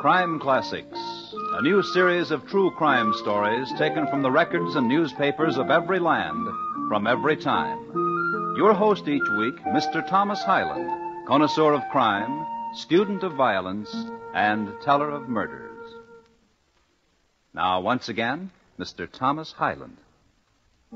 Crime Classics, a new series of true crime stories taken from the records and newspapers of every land, from every time. Your host each week, Mr. Thomas Hyland, connoisseur of crime, student of violence, and teller of murders. Now, once again, Mr. Thomas Hyland.